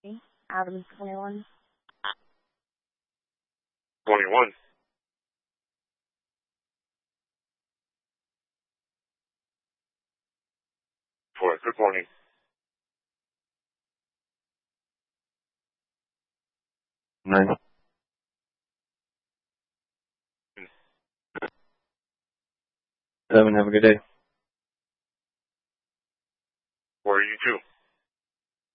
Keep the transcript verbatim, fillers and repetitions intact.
Adams twenty-one. twenty-one. For good morning. Nine. Seven, have a good day.